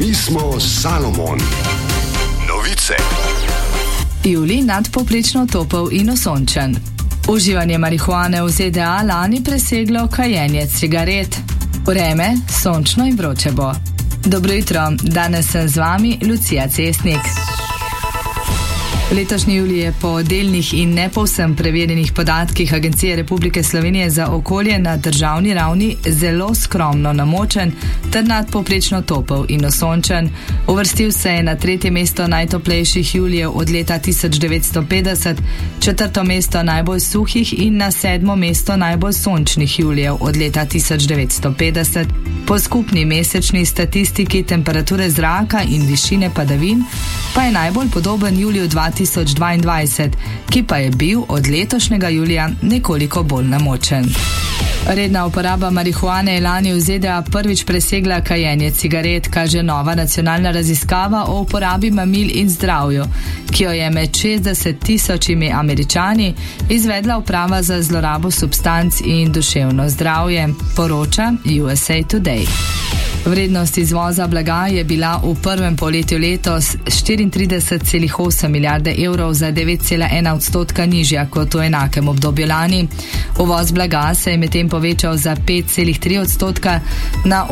Mi smo Salomon. Novice. Julij nadpovprečno topel in osončen. Uživanje marihuane v ZDA lani preseglo kajenje cigaret. Vreme sončno in vroče bo. Dobro jutro, danes sem z vami Lucija Cesnik. Letošnji julij je po delnih in ne povsem preverjenih podatkih Agencije Republike Slovenije za okolje na državni ravni zelo skromno namočen ter nadpovprečno topel in osončen. Uvrstil se je na 3. mesto najtoplejših julijev od leta 1950, 4. mesto najbolj suhih in na 7. mesto najbolj sončnih julijev od leta 1950. Po skupni mesečni statistiki temperature zraka in višine padavin pa je najbolj podoben juliju 2022, ki pa je bil od letošnjega julija nekoliko bolj namočen. Redna uporaba marihuane je lani v ZDA prvič presegla kajenje cigaret, kaže nova nacionalna raziskava o uporabi mamil in zdravju, ki jo je med 60.000 Američani izvedla Uprava za zlorabo substanc in duševno zdravje, poroča USA Today. Vrednost izvoza blaga je bila v prvem polletju letos 34,8 milijarde evrov, za 9,1% nižja kot v enakem obdobju lani. Uvoz blaga se je medtem povečal za 5,3% na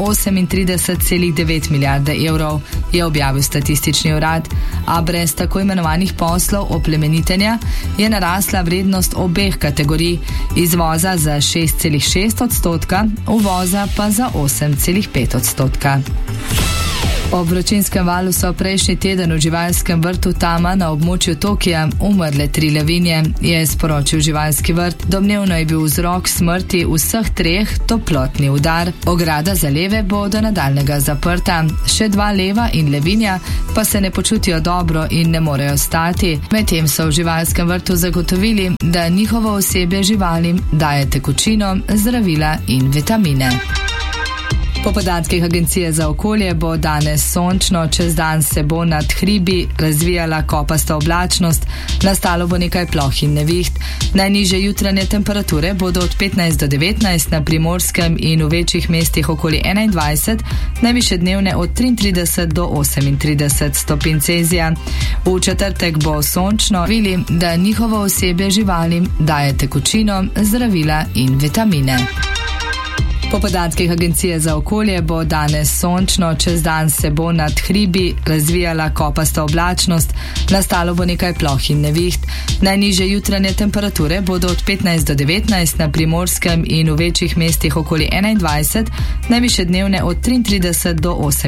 38,9 milijarde evrov, je objavil statistični urad, a brez tako imenovanih poslov oplemenitenja je narasla vrednost obeh kategorij, izvoza za 6,6%, uvoza pa za 8,5%. Ob vročinskem valu so prejšnji teden v živalskem vrtu Tama na območju Tokija umrle 3 levinje, je sporočil živalski vrt. Domnevno je bil vzrok smrti vseh 3 toplotni udar. Ograda za leve bo do nadaljnega zaprta. Še 2 leva in levinja pa se ne počutijo dobro in ne morejo stati. Medtem so v živalskem vrtu zagotovili, da njihovo osebje živalim daje tekočino, zdravila in vitamine. Po podatkih Agencije za okolje bo danes sončno, čez dan se bo nad hribi razvijala kopasta oblačnost, nastalo bo nekaj ploh in neviht. Najnižje jutranje temperature bodo od 15 do 19 na Primorskem in v večjih mestih okoli 21, najvišje dnevne od 33 do 38 stopinj Celzija. V četrtek bo sončno, vili, da njihovo osebje živalim daje tekočino, zdravila in vitamine. Po podatkih Agencije za okolje bo danes sončno, čez dan se bo nad hribi razvijala kopasta oblačnost, nastalo bo nekaj ploh in neviht. Najnižje jutranje temperature bodo od 15 do 19 na Primorskem in v večjih mestih okoli 21, najvišje dnevne od 33 do 38.